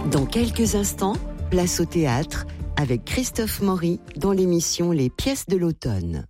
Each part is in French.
Dans quelques instants, place au théâtre avec Christophe Maury dans l'émission Les pièces de l'automne.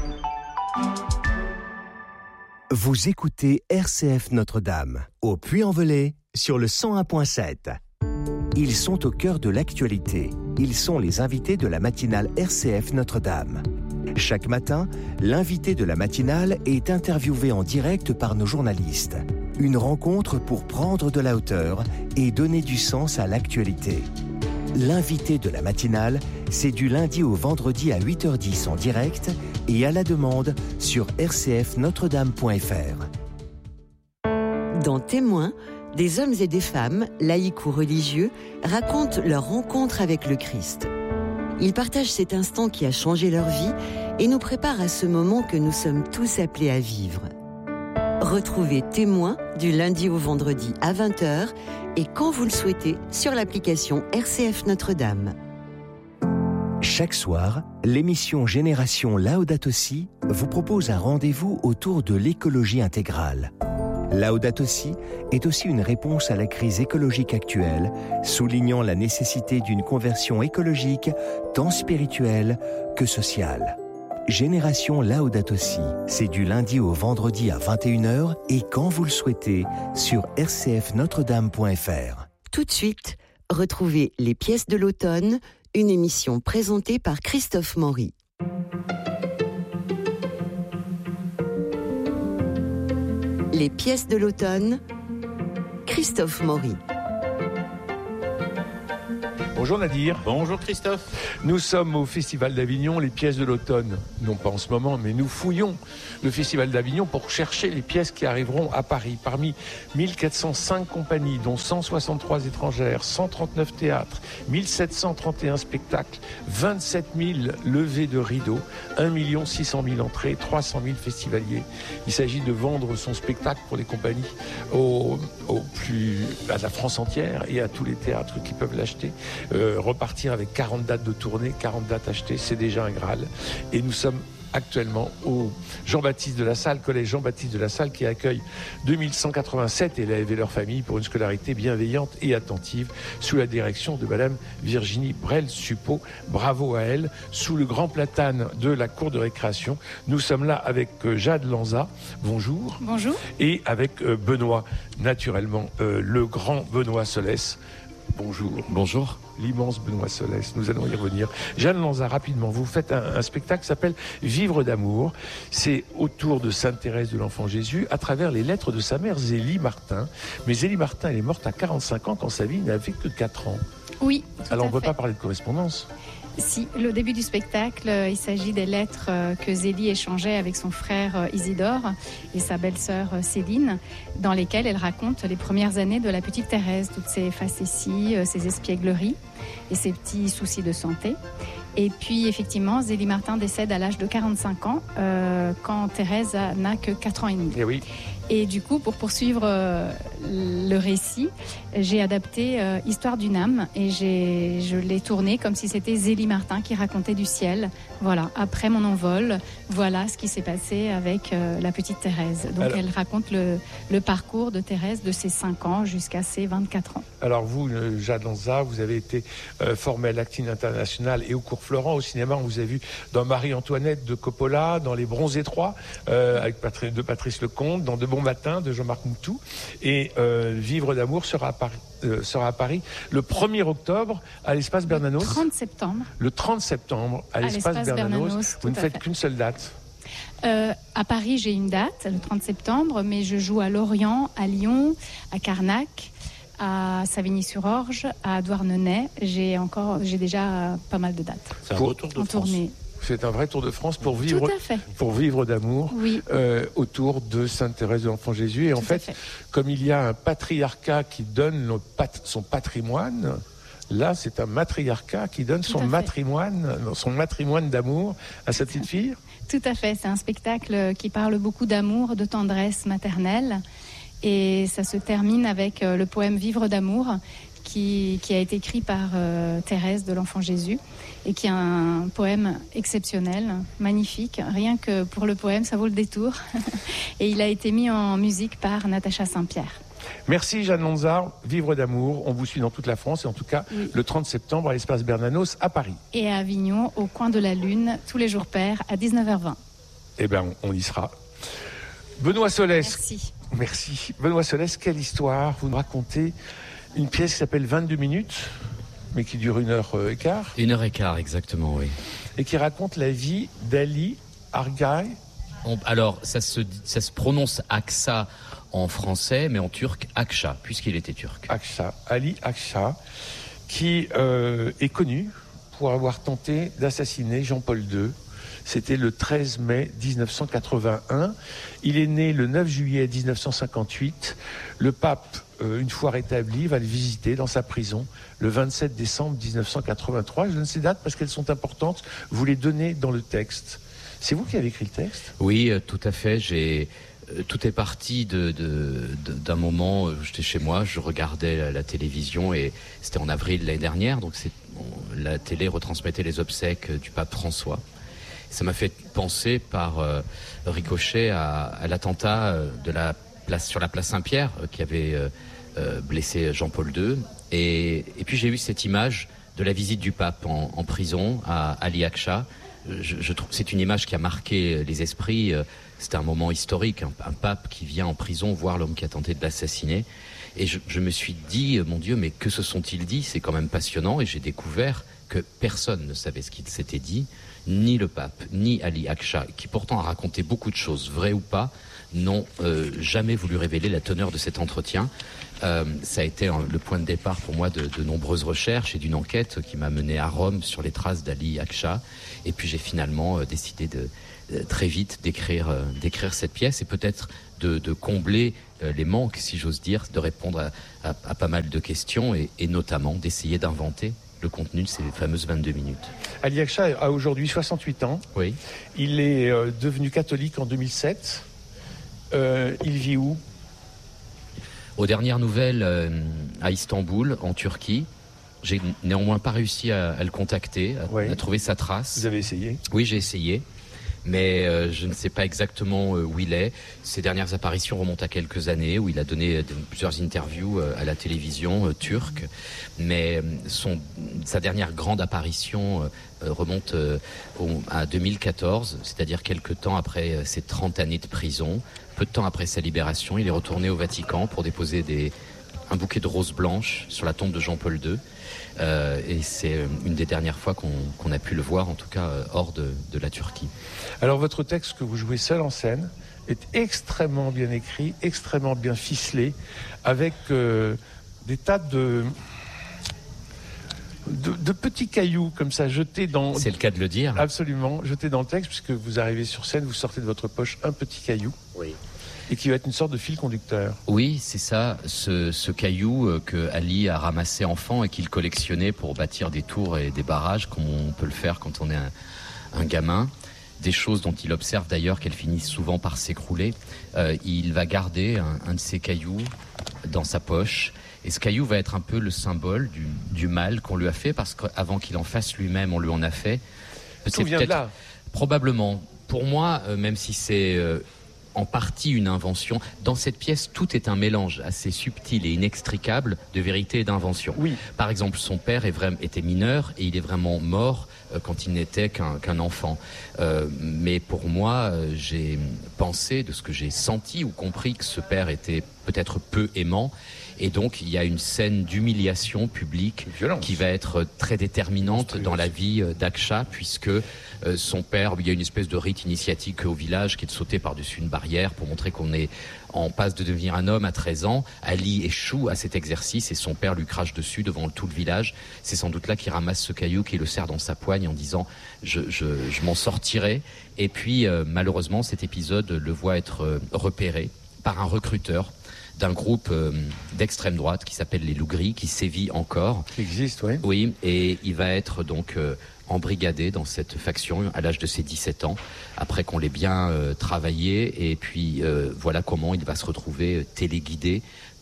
Vous écoutez RCF Notre-Dame, au Puy-en-Velay, sur le 101.7. Ils sont au cœur de l'actualité. Ils sont les invités de la matinale RCF Notre-Dame. Chaque matin, l'invité de la matinale est interviewé en direct par nos journalistes. Une rencontre pour prendre de la hauteur et donner du sens à l'actualité. L'invité de la matinale, c'est du lundi au vendredi à 8h10 en direct et à la demande sur rcfnotredame.fr. Dans Témoins, des hommes et des femmes, laïcs ou religieux, racontent leur rencontre avec le Christ. Ils partagent cet instant qui a changé leur vie et nous préparent à ce moment que nous sommes tous appelés à vivre. Retrouvez Témoins du lundi au vendredi à 20h et quand vous le souhaitez sur l'application RCF Notre-Dame. Chaque soir, l'émission Génération Laudato Si vous propose un rendez-vous autour de l'écologie intégrale. Laudato Si est aussi une réponse à la crise écologique actuelle, soulignant la nécessité d'une conversion écologique tant spirituelle que sociale. Génération Laudato Si, c'est du lundi au vendredi à 21h et quand vous le souhaitez sur rcfnotredame.fr. Tout de suite, retrouvez Les pièces de l'automne, une émission présentée par Christophe Maury. Les pièces de l'automne, Christophe Maury. Bonjour Nadir. Bonjour Christophe. Nous sommes au Festival d'Avignon, les pièces de l'automne. Non pas en ce moment, mais nous fouillons le Festival d'Avignon pour chercher les pièces qui arriveront à Paris. Parmi 1405 compagnies, dont 163 étrangères, 139 théâtres, 1731 spectacles, 27 000 levées de rideaux, 1 600 000 entrées, 300 000 festivaliers. Il s'agit de vendre son spectacle pour les compagnies à la France entière et à tous les théâtres qui peuvent l'acheter. Repartir avec 40 dates de tournée, 40 dates achetées, c'est déjà un Graal. Et nous sommes actuellement au Jean-Baptiste de la Salle, collège Jean-Baptiste de la Salle, qui accueille 2187 élèves et leurs familles pour une scolarité bienveillante et attentive, sous la direction de Madame Virginie Brel-Suppot. Bravo à elle. Sous le grand platane de la cour de récréation, nous sommes là avec Jade Lanza. Bonjour. Bonjour. Et avec Benoît, naturellement, le grand Benoît Solès. Bonjour. Bonjour. L'immense Benoît Solès, nous allons y revenir. Jeanne Lanza, rapidement, vous faites un spectacle qui s'appelle Vivre d'amour. C'est autour de Sainte Thérèse de l'Enfant Jésus, à travers les lettres de sa mère Zélie Martin. Mais Zélie Martin, elle est morte à 45 ans quand sa vie n'avait que 4 ans. Oui, alors on ne peut pas parler de correspondance. Si, le début du spectacle, il s'agit des lettres que Zélie échangeait avec son frère Isidore et sa belle-sœur Céline, dans lesquelles elle raconte les premières années de la petite Thérèse, toutes ses facéties, ses espiègleries et ses petits soucis de santé. Et puis, effectivement, Zélie Martin décède à l'âge de 45 ans, quand Thérèse n'a que 4 ans et demi. Et oui. Et du coup, pour poursuivre le récit, j'ai adapté Histoire d'une âme et je l'ai tourné comme si c'était Zélie Martin qui racontait du ciel. Voilà, après mon envol, voilà ce qui s'est passé avec la petite Thérèse. Donc elle raconte le parcours de Thérèse de ses 5 ans jusqu'à ses 24 ans. Alors vous, Jade Lanza, vous avez été formée à l'Actine Internationale et au Cours Florent. Au cinéma, on vous a vu dans Marie-Antoinette de Coppola, dans Les Bronzés 3 avec de Patrice Lecomte, dans De Bon Matin de Jean-Marc Moutou. Et Vivre d'amour sera à Paris le 1er octobre à l'Espace Bernanos. Le 30 septembre à l'Espace Bernanos. Vous ne faites qu'une seule date. À Paris, j'ai une date, le 30 septembre, mais je joue à Lorient, à Lyon, à Carnac, à Savigny-sur-Orge, à Douarnenez. J'ai déjà pas mal de dates. C'est un retour de France. Tournée. C'est un vrai tour de France pour vivre d'amour, oui. Autour de Sainte Thérèse de l'Enfant Jésus. Et en fait, comme il y a un patriarcat qui donne son patrimoine, là, c'est un matriarcat qui donne son matrimoine d'amour à sa petite fille. Tout à fait. C'est un spectacle qui parle beaucoup d'amour, de tendresse maternelle. Et ça se termine avec le poème Vivre d'amour, qui a été écrit par Thérèse de l'Enfant Jésus et qui est un poème exceptionnel, magnifique. Rien que pour le poème, ça vaut le détour. Et il a été mis en musique par Natacha Saint-Pierre. Merci Jeanne Lanzard, Vivre d'amour. On vous suit dans toute la France et en tout cas le 30 septembre à l'espace Bernanos à Paris. Et à Avignon, au coin de la Lune, tous les jours pairs à 19h20. Eh bien, on y sera. Benoît Solès. Merci. Benoît Solès, quelle histoire. Vous nous racontez une pièce qui s'appelle 22 minutes, mais qui dure 1h15. 1h15, exactement, oui. Et qui raconte la vie d'Ali Argay. Alors, ça se prononce Aksa en français, mais en turc, Akça, puisqu'il était turc. Akça, Ali Akça, qui est connu pour avoir tenté d'assassiner Jean-Paul II. C'était le 13 mai 1981. Il est né le 9 juillet 1958. Le pape, une fois rétabli, va le visiter dans sa prison le 27 décembre 1983. Je donne ces dates parce qu'elles sont importantes. Vous les donnez dans le texte. C'est vous qui avez écrit le texte ? Oui, tout à fait. Tout est parti d'un moment où j'étais chez moi, je regardais la télévision et c'était en avril l'année dernière, donc la télé retransmettait les obsèques du pape François. Ça m'a fait penser par ricochet à l'attentat sur la place Saint-Pierre qui avait blessé Jean-Paul II. Et puis j'ai eu cette image de la visite du pape en prison à Ali Akça. Je trouve que c'est une image qui a marqué les esprits. C'était un moment historique, un pape qui vient en prison voir l'homme qui a tenté de l'assassiner. Et je me suis dit, mon Dieu, mais que se sont-ils dit ? C'est quand même passionnant. Et j'ai découvert que personne ne savait ce qu'il s'était dit, ni le pape, ni Ali Akça, qui pourtant a raconté beaucoup de choses, vraies ou pas, n'ont jamais voulu révéler la teneur de cet entretien. Ça a été le point de départ pour moi de nombreuses recherches et d'une enquête qui m'a mené à Rome sur les traces d'Ali Akça. Et puis j'ai finalement décidé très vite d'écrire cette pièce et peut-être de combler les manques, si j'ose dire, de répondre à pas mal de questions et notamment d'essayer d'inventer le contenu de ces fameuses 22 minutes. Ali Akça a aujourd'hui 68 ans. Oui. Il est devenu catholique en 2007. Il vit où ? Aux dernières nouvelles, à Istanbul, en Turquie. J'ai néanmoins pas réussi à le contacter, à trouver sa trace. Vous avez essayé ? Oui, j'ai essayé. Mais je ne sais pas exactement où il est. Ses dernières apparitions remontent à quelques années, où il a donné plusieurs interviews à la télévision turque. Mais sa dernière grande apparition remonte à 2014, c'est-à-dire quelques temps après ses 30 années de prison. Peu de temps après sa libération, il est retourné au Vatican pour déposer un bouquet de roses blanches sur la tombe de Jean-Paul II. Et c'est une des dernières fois qu'on a pu le voir, en tout cas hors de la Turquie. Alors votre texte que vous jouez seul en scène est extrêmement bien écrit, extrêmement bien ficelé, avec des tas de petits cailloux comme ça jetés dans... C'est le cas de le dire. Absolument, jetés dans le texte, puisque vous arrivez sur scène, vous sortez de votre poche un petit caillou. Oui. Et qui va être une sorte de fil conducteur. Oui, c'est ça, ce caillou que Ali a ramassé enfant et qu'il collectionnait pour bâtir des tours et des barrages, comme on peut le faire quand on est un gamin. Des choses dont il observe d'ailleurs qu'elles finissent souvent par s'écrouler. Il va garder un de ces cailloux dans sa poche. Et ce caillou va être un peu le symbole du mal qu'on lui a fait, parce qu'avant qu'il en fasse lui-même, on lui en a fait. Tout vient de là. Probablement. Pour moi, même si c'est en partie une invention, dans cette pièce, tout est un mélange assez subtil et inextricable de vérité et d'invention. Oui. Par exemple, son père était mineur et il est vraiment mort quand il n'était qu'un enfant. Mais pour moi, j'ai pensé, de ce que j'ai senti ou compris, que ce père était peut-être peu aimant. Et donc, il y a une scène d'humiliation publique qui va être très déterminante dans la vie d'Akça, puisque son père, il y a une espèce de rite initiatique au village qui est de sauter par-dessus une barrière pour montrer qu'on est en passe de devenir un homme à 13 ans. Ali échoue à cet exercice et son père lui crache dessus devant tout le village. C'est sans doute là qu'il ramasse ce caillou, qu'il le serre dans sa poigne en disant « je m'en sortirai ». Et puis, malheureusement, cet épisode le voit être repéré par un recruteur d'un groupe d'extrême droite qui s'appelle les Loups Gris, qui sévit encore. Qui existe, oui. Oui, et il va être donc embrigadé dans cette faction à l'âge de ses 17 ans, après qu'on l'ait bien travaillé. Et puis voilà comment il va se retrouver téléguidé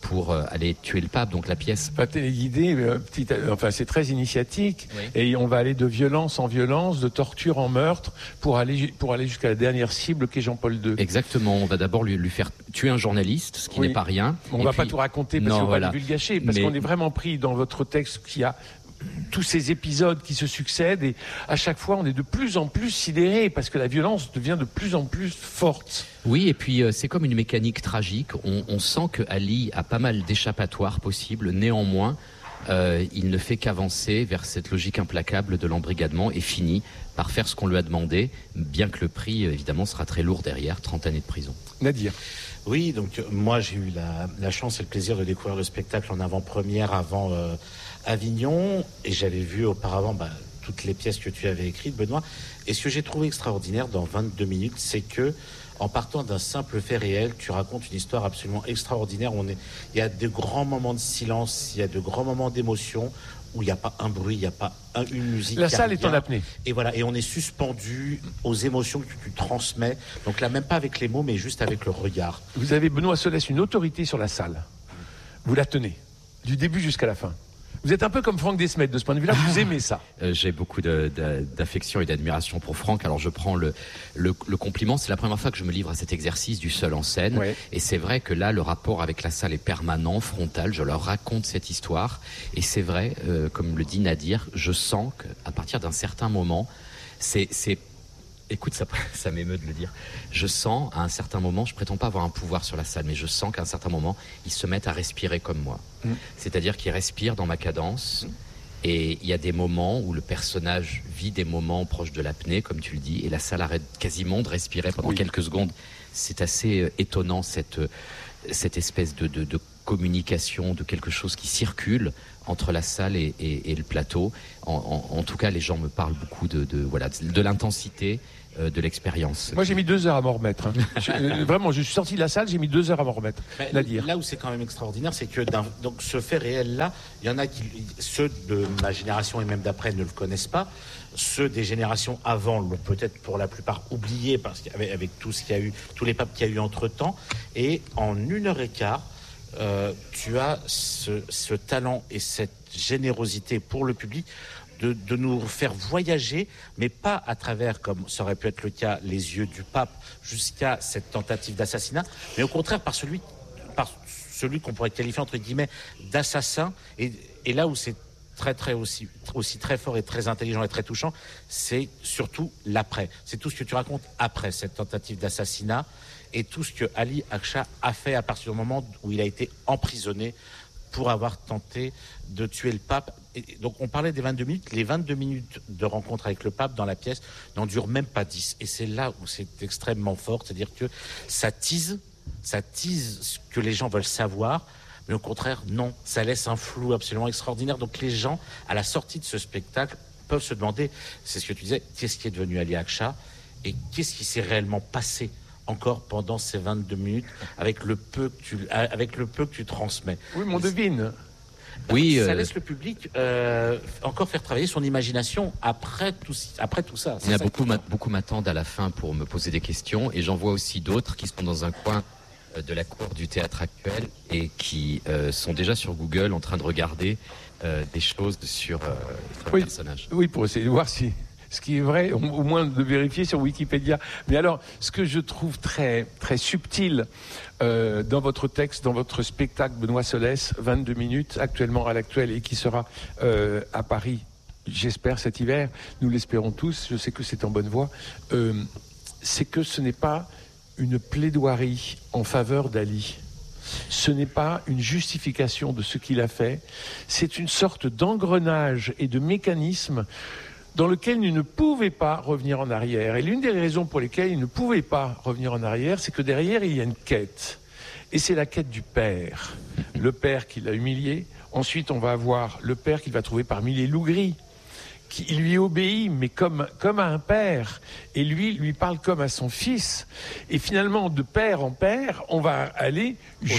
pour aller tuer le pape, donc la pièce. Pas téléguidé, c'est très initiatique, oui. Et on va aller de violence en violence, de torture en meurtre, pour aller jusqu'à la dernière cible qu'est Jean-Paul II. Exactement, on va d'abord lui faire tuer un journaliste, ce qui n'est pas rien. On ne va pas tout raconter parce qu'on va divulgacher, parce qu'on est vraiment pris dans votre texte qui a tous ces épisodes qui se succèdent, et à chaque fois on est de plus en plus sidéré parce que la violence devient de plus en plus forte. Oui, et puis c'est comme une mécanique tragique. On sent que Ali a pas mal d'échappatoires possibles. Néanmoins, il ne fait qu'avancer vers cette logique implacable de l'embrigadement et finit par faire ce qu'on lui a demandé, bien que le prix évidemment sera très lourd derrière, 30 années de prison. Nadir. Oui, donc moi j'ai eu la chance et le plaisir de découvrir le spectacle en avant-première avant Avignon, et j'avais vu auparavant toutes les pièces que tu avais écrites, Benoît. Et ce que j'ai trouvé extraordinaire dans 22 minutes, c'est que en partant d'un simple fait réel, tu racontes une histoire absolument extraordinaire. Il y a de grands moments de silence, il y a de grands moments d'émotion où il n'y a pas un bruit, il n'y a pas une musique. La salle est en apnée. Et voilà, et on est suspendu aux émotions que tu transmets. Donc là, même pas avec les mots, mais juste avec le regard. Vous avez, Benoît Solès, une autorité sur la salle. Vous la tenez, du début jusqu'à la fin. Vous êtes un peu comme Franck Desmet de ce point de vue-là, vous aimez ça. J'ai beaucoup d'affection et d'admiration pour Franck, alors je prends le compliment. C'est la première fois que je me livre à cet exercice du seul en scène, ouais. Et c'est vrai que là, le rapport avec la salle est permanent, frontal, je leur raconte cette histoire, et c'est vrai, comme le dit Nadir, je sens qu'à partir d'un certain moment, écoute, ça m'émeut de le dire. Je sens, à un certain moment, je prétends pas avoir un pouvoir sur la salle, mais je sens qu'à un certain moment, ils se mettent à respirer comme moi. C'est-à-dire qu'ils respirent dans ma cadence. Et il y a des moments où le personnage vit des moments proches de l'apnée, comme tu le dis, et la salle arrête quasiment de respirer pendant quelques secondes. C'est assez étonnant, cette espèce de communication, de quelque chose qui circule entre la salle et le plateau. En tout cas, les gens me parlent beaucoup de l'intensité de l'expérience. Moi, j'ai mis 2 heures à m'en remettre. Vraiment, je suis sorti de la salle, j'ai mis 2 heures à m'en remettre. Là où c'est quand même extraordinaire, c'est que donc ce fait réel-là, il y en a ceux de ma génération et même d'après ne le connaissent pas. Ceux des générations avant l'ont peut-être pour la plupart oublié parce qu'avec tout ce qu'il y a eu, tous les papes qu'il y a eu entre-temps. Et en 1h15, tu as ce talent et cette générosité pour le public de nous faire voyager, mais pas à travers, comme ça aurait pu être le cas, les yeux du pape jusqu'à cette tentative d'assassinat, mais au contraire par celui qu'on pourrait qualifier entre guillemets d'assassin. Et là où c'est très aussi très fort et très intelligent et très touchant, c'est surtout l'après. C'est tout ce que tu racontes après cette tentative d'assassinat et tout ce que Ali Akcha a fait à partir du moment où il a été emprisonné pour avoir tenté de tuer le pape. Et donc on parlait des 22 minutes. Les 22 minutes de rencontre avec le pape dans la pièce n'en durent même pas 10. Et c'est là où c'est extrêmement fort. C'est-à-dire que ça tease ce que les gens veulent savoir. Mais au contraire, non. Ça laisse un flou absolument extraordinaire. Donc les gens, à la sortie de ce spectacle, peuvent se demander, c'est ce que tu disais, qu'est-ce qui est devenu Ali Akcha et qu'est-ce qui s'est réellement passé encore pendant ces 22 minutes avec le peu que tu transmets. Oui, mais on devine. Oui, ça laisse le public encore faire travailler son imagination après tout ça. Il y a beaucoup m'attendent à la fin pour me poser des questions, et j'en vois aussi d'autres qui sont dans un coin de la cour du théâtre actuel et qui sont déjà sur Google en train de regarder des choses sur le personnage. Oui, pour essayer de voir ce qui est vrai, au moins de vérifier sur Wikipédia. Mais alors, ce que je trouve très, très subtil dans votre texte, dans votre spectacle, Benoît Solès, 22 minutes, actuellement à l'Actuel, et qui sera à Paris, j'espère, cet hiver, nous l'espérons tous, je sais que c'est en bonne voie, c'est que ce n'est pas une plaidoirie en faveur d'Ali. Ce n'est pas une justification de ce qu'il a fait, c'est une sorte d'engrenage et de mécanisme dans lequel il ne pouvait pas revenir en arrière. Et l'une des raisons pour lesquelles il ne pouvait pas revenir en arrière, c'est que derrière, il y a une quête. Et c'est la quête du père. Le père qui l'a humilié. Ensuite, on va avoir le père qu'il va trouver parmi les loups gris, qui lui obéit, mais comme à un père. Et lui parle comme à son fils. Et finalement, de père en père, on va aller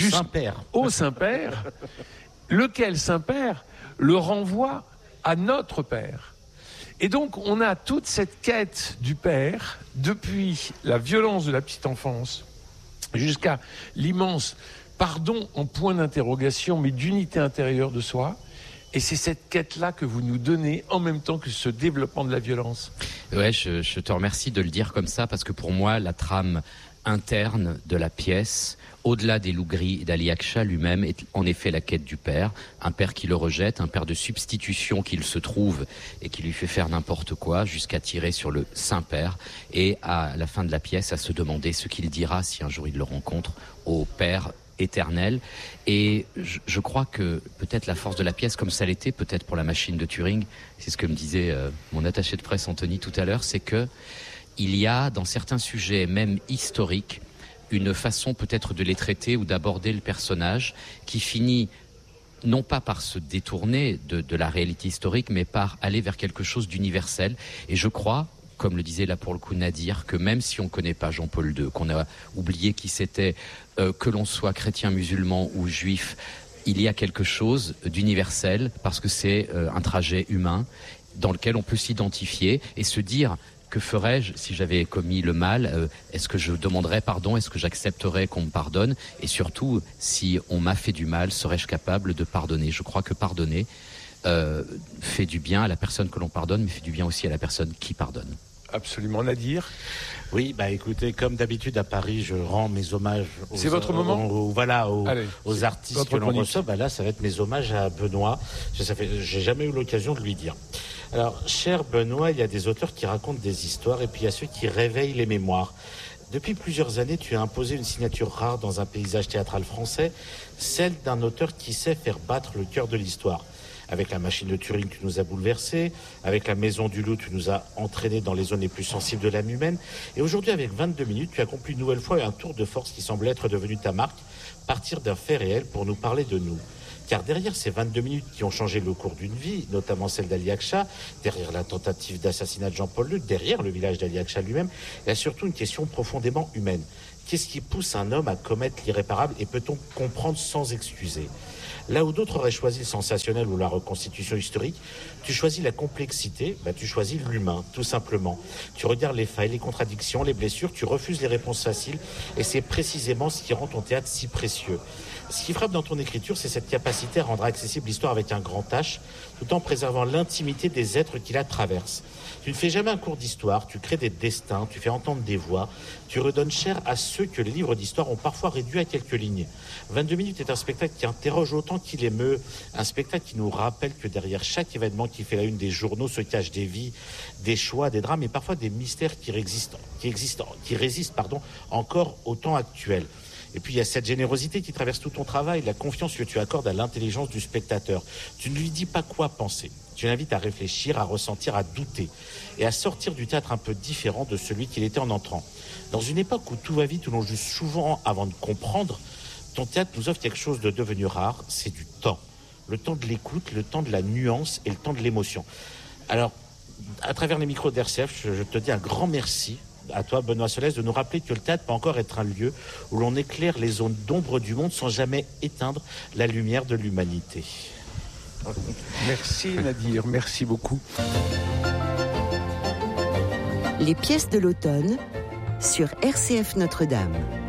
au Saint-Père, lequel Saint-Père le renvoie à notre père. Et donc, on a toute cette quête du père, depuis la violence de la petite enfance jusqu'à l'immense pardon en point d'interrogation, mais d'unité intérieure de soi. Et c'est cette quête-là que vous nous donnez en même temps que ce développement de la violence. Ouais, je te remercie de le dire comme ça, parce que pour moi, la trame interne de la pièce, au-delà des loups gris d'Ali Akcha lui-même, est en effet la quête du père. Un père qui le rejette, un père de substitution qu'il se trouve et qui lui fait faire n'importe quoi, jusqu'à tirer sur le Saint-Père. Et à la fin de la pièce, à se demander ce qu'il dira, si un jour il le rencontre, au père éternel. Et je crois que peut-être la force de la pièce, comme ça l'était peut-être pour la machine de Turing, c'est ce que me disait mon attaché de presse Anthony tout à l'heure, c'est que il y a dans certains sujets, même historiques, une façon peut-être de les traiter ou d'aborder le personnage qui finit non pas par se détourner de la réalité historique, mais par aller vers quelque chose d'universel. Et je crois, comme le disait là pour le coup Nadir, que même si on ne connaît pas Jean-Paul II, qu'on a oublié qui c'était, que l'on soit chrétien, musulman ou juif, il y a quelque chose d'universel, parce que c'est un trajet humain dans lequel on peut s'identifier et se dire: que ferais-je si j'avais commis le mal? Est-ce que je demanderais pardon? Est-ce que j'accepterais qu'on me pardonne? Et surtout, si on m'a fait du mal, serais-je capable de pardonner? Je crois que pardonner fait du bien à la personne que l'on pardonne, mais fait du bien aussi à la personne qui pardonne. Absolument. Nadir? Oui, écoutez, comme d'habitude à Paris, je rends mes hommages C'est votre moment aux artistes que l'on reçoit. Là, ça va être mes hommages à Benoît. J'ai jamais eu l'occasion de lui dire. Alors, cher Benoît, il y a des auteurs qui racontent des histoires et puis il y a ceux qui réveillent les mémoires. Depuis plusieurs années, tu as imposé une signature rare dans un paysage théâtral français, celle d'un auteur qui sait faire battre le cœur de l'histoire. Avec la machine de Turing, tu nous as bouleversés. Avec la Maison du Loup, tu nous as entraînés dans les zones les plus sensibles de l'âme humaine. Et aujourd'hui, avec 22 minutes, tu accomplis une nouvelle fois un tour de force qui semble être devenu ta marque, partir d'un fait réel pour nous parler de nous. Car derrière ces 22 minutes qui ont changé le cours d'une vie, notamment celle d'Ali Akcha, derrière la tentative d'assassinat de Jean-Paul II, derrière le village d'Ali Akcha lui-même, il y a surtout une question profondément humaine. Qu'est-ce qui pousse un homme à commettre l'irréparable et peut-on comprendre sans excuser ? Là où d'autres auraient choisi le sensationnel ou la reconstitution historique, tu choisis la complexité, tu choisis l'humain, tout simplement. Tu regardes les failles, les contradictions, les blessures, tu refuses les réponses faciles, et c'est précisément ce qui rend ton théâtre si précieux. Ce qui frappe dans ton écriture, c'est cette capacité à rendre accessible l'histoire avec un grand H, tout en préservant l'intimité des êtres qui la traversent. Tu ne fais jamais un cours d'histoire, tu crées des destins, tu fais entendre des voix, tu redonnes chair à ceux que les livres d'histoire ont parfois réduits à quelques lignes. 22 minutes est un spectacle qui interroge autant qu'il émeut, un spectacle qui nous rappelle que derrière chaque événement qui fait la une des journaux se cachent des vies, des choix, des drames et parfois des mystères qui résistent encore au temps actuel. Et puis il y a cette générosité qui traverse tout ton travail, la confiance que tu accordes à l'intelligence du spectateur. Tu ne lui dis pas quoi penser. Tu l'invites à réfléchir, à ressentir, à douter et à sortir du théâtre un peu différent de celui qu'il était en entrant. Dans une époque où tout va vite, où l'on juge souvent avant de comprendre, ton théâtre nous offre quelque chose de devenu rare, c'est du temps. Le temps de l'écoute, le temps de la nuance et le temps de l'émotion. Alors, à travers les micros d'RCF, je te dis un grand merci à toi, Benoît Solès, de nous rappeler que le théâtre peut encore être un lieu où l'on éclaire les zones d'ombre du monde sans jamais éteindre la lumière de l'humanité. Merci Nadir, merci beaucoup. Les pièces de l'automne sur RCF Notre-Dame.